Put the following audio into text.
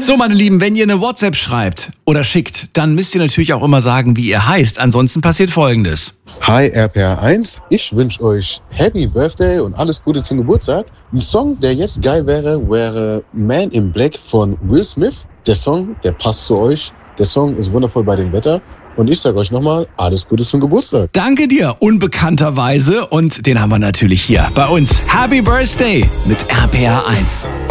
So, meine Lieben, wenn ihr eine WhatsApp schreibt oder schickt, dann müsst ihr natürlich auch immer sagen, wie ihr heißt. Ansonsten passiert Folgendes. Hi RPR1, ich wünsche euch Happy Birthday und alles Gute zum Geburtstag. Ein Song, der jetzt geil wäre Man in Black von Will Smith. Der Song, der passt zu euch. Der Song ist wundervoll bei dem Wetter. Und ich sage euch nochmal, alles Gute zum Geburtstag. Danke dir, unbekannterweise. Und den haben wir natürlich hier bei uns. Happy Birthday mit RPR1.